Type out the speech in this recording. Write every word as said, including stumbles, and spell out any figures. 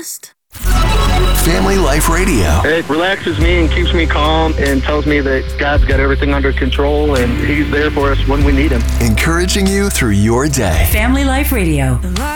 podcast? Family Life Radio. It relaxes me and keeps me calm and tells me that God's got everything under control and He's there for us when we need Him. Encouraging you through your day. Family Life Radio.